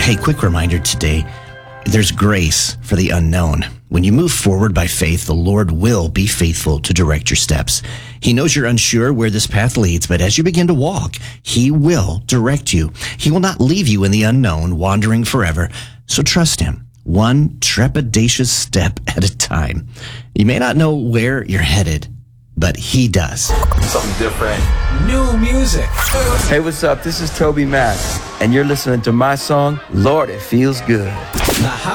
Hey, quick reminder today, there's grace for the unknown. When you move forward by faith, the Lord will be faithful to direct your steps. He knows you're unsure where this path leads, but as you begin to walk, He will direct you. He will not leave you in the unknown, wandering forever. So trust Him, one trepidatious step at a time. You may not know where you're headed, but He does. Something different. New music. Hey, what's up? This is Toby Mac, and you're listening to my song, Lord, It Feels Good. The